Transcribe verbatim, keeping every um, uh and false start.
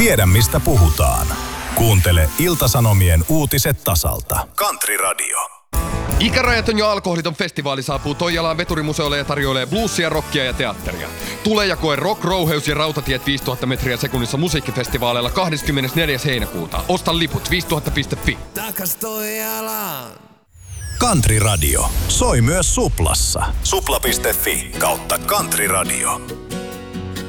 Tiedä mistä puhutaan. Kuuntele Ilta-Sanomien uutiset tasalta. Country Radio. Ikärajaton ja alkoholiton festivaali saapuu Toijalaan veturimuseolle ja tarjoilee bluesia, rockia ja teatteria. Tule ja koe Rock, Rouheus ja Rautatiet viisituhatta metriä sekunnissa musiikkifestivaaleilla kahdeskymmenesneljäs heinäkuuta. Osta liput viisituhatta piste fi. Takas Toijalaan. Country Radio. Soi myös Suplassa. supla piste fi kautta Country Radio.